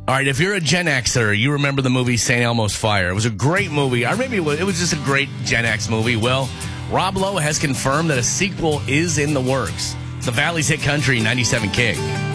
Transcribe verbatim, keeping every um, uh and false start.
All right, if you're a Gen Xer, you remember the movie Saint Elmo's Fire. It was a great movie. Or maybe it was, it was just a great Gen X movie. Well, Rob Lowe has confirmed that a sequel is in the works. The Valley's Hit Country ninety-seven King.